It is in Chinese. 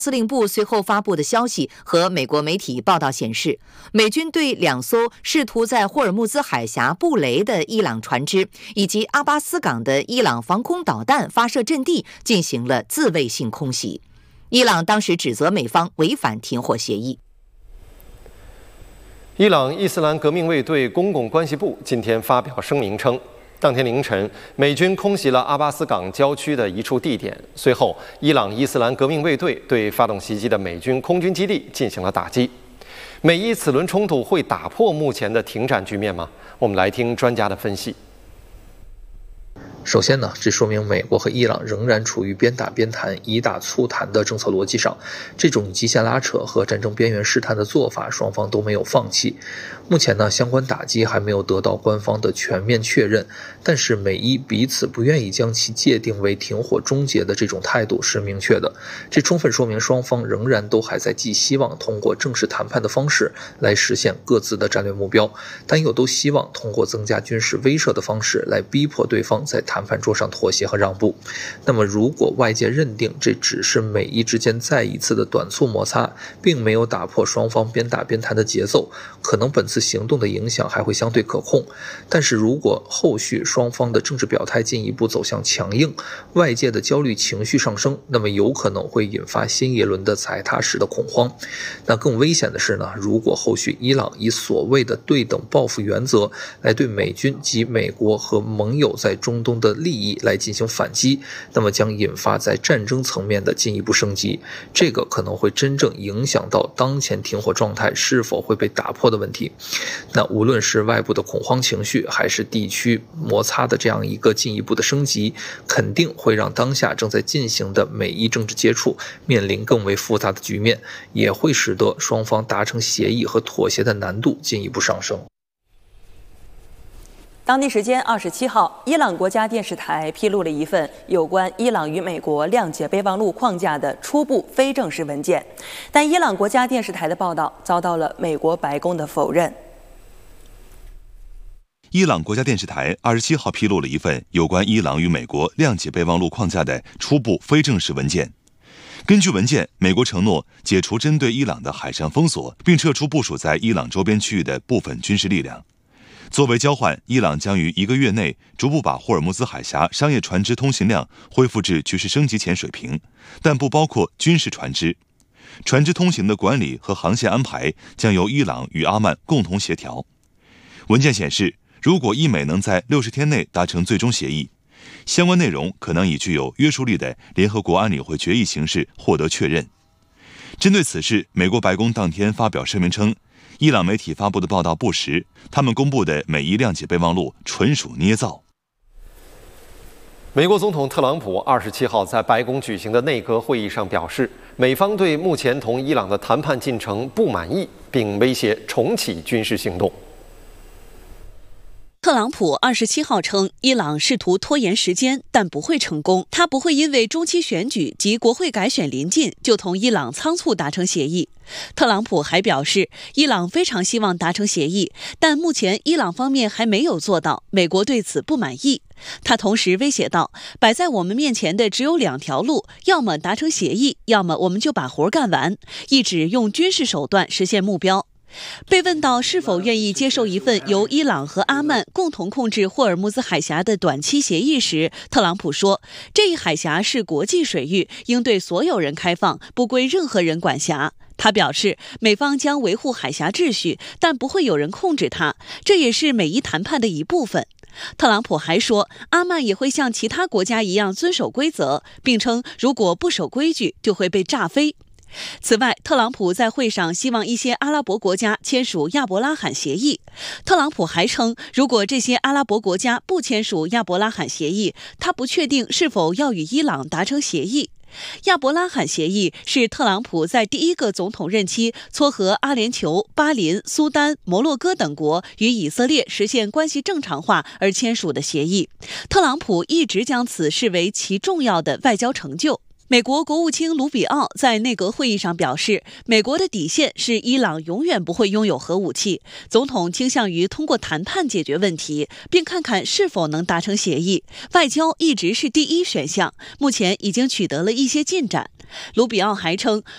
司令部随后发布的消息和美国媒体报道显示，美军对2艘试图在霍尔木兹海峡布雷的伊朗船只以及阿巴斯港的伊朗防空导弹发射阵地进行了自卫性空袭。伊朗当时指责美方违反停火协议。 伊朗伊斯兰革命卫队公共关系部今天发表声明称，当天凌晨，美军空袭了阿巴斯港郊区的一处地点。随后，伊朗伊斯兰革命卫队对发动袭击的美军空军基地进行了打击。美伊此轮冲突会打破目前的停战局面吗？我们来听专家的分析。 首先呢，这说明美国和伊朗仍然处于边打边谈、以打促谈的政策逻辑上，这种极限拉扯和战争边缘试探的做法，双方都没有放弃。目前呢，相关打击还没有得到官方的全面确认，但是美伊彼此不愿意将其界定为停火终结的这种态度是明确的。这充分说明双方仍然都还在寄希望通过正式谈判的方式来实现各自的战略目标，但又都希望通过增加军事威慑的方式来逼迫对方在谈判桌上妥协和让步。那么如果外界认定这只是美伊之间再一次的短促摩擦，并没有打破双方边打边谈的节奏，可能本次行动的影响还会相对可控。但是如果后续双方的政治表态进一步走向强硬，外界的焦虑情绪上升，那么有可能会引发新一轮的踩踏式的恐慌。那更危险的是呢，如果后续伊朗以所谓的对等报复原则来对美军及美国和盟友在中东的利益来进行反击，那么将引发在战争层面的进一步升级，这个可能会真正影响到当前停火状态是否会被打破的问题。那无论是外部的恐慌情绪，还是地区摩擦的这样一个进一步的升级，肯定会让当下正在进行的美伊政治接触面临更为复杂的局面，也会使得双方达成协议和妥协的难度进一步上升。 当地时间27号，伊朗国家电视台披露了一份有关伊朗与美国谅解备忘录框架的初步非正式文件，但伊朗国家电视台的报道遭到了美国白宫的否认。 伊朗国家电视台27号披露了一份有关伊朗与美国谅解备忘录框架的初步非正式文件。根据文件，美国承诺解除针对伊朗的海上封锁，并撤出部署在伊朗周边区域的部分军事力量。作为交换，伊朗将于1个月内逐步把霍尔木兹海峡商业船只通行量恢复至局势升级前水平，但不包括军事船只。船只通行的管理和航线安排将由伊朗与阿曼共同协调。文件显示，如果伊美能在60天内达成最终协议，相关内容可能以具有约束力的联合国安理会决议形式获得确认。针对此事，美国白宫当天发表声明称，伊朗媒体发布的报道不实，他们公布的美伊谅解备忘录纯属捏造。 美国总统特朗普27号在白宫举行的内阁会议上表示，美方对目前同伊朗的谈判进程不满意，并威胁重启军事行动。 特朗普27号称，伊朗试图拖延时间，但不会成功。他不会因为中期选举及国会改选临近，就同伊朗仓促达成协议。特朗普还表示，伊朗非常希望达成协议，但目前伊朗方面还没有做到，美国对此不满意。他同时威胁道，摆在我们面前的只有2条路，要么达成协议，要么我们就把活干完，意指用军事手段实现目标。被问到是否愿意接受一份由伊朗和阿曼共同控制霍尔木兹海峡的短期协议时，特朗普说，这一海峡是国际水域，应对所有人开放，不归任何人管辖。他表示，美方将维护海峡秩序，但不会有人控制它，这也是美伊谈判的一部分。特朗普还说，阿曼也会像其他国家一样遵守规则，并称如果不守规矩，就会被炸飞。此外，特朗普在会上希望一些阿拉伯国家签署亚伯拉罕协议。特朗普还称，如果这些阿拉伯国家不签署亚伯拉罕协议，他不确定是否要与伊朗达成协议。亚伯拉罕协议是特朗普在第1个总统任期撮合阿联酋、巴林、苏丹、摩洛哥等国与以色列实现关系正常化而签署的协议。特朗普一直将此视为其重要的外交成就。美国国务卿卢比奥在内阁会议上表示，美国的底线是伊朗永远不会拥有核武器，总统倾向于通过谈判解决问题，并看看是否能达成协议。外交一直是第一选项，目前已经取得了一些进展。卢比奥还称，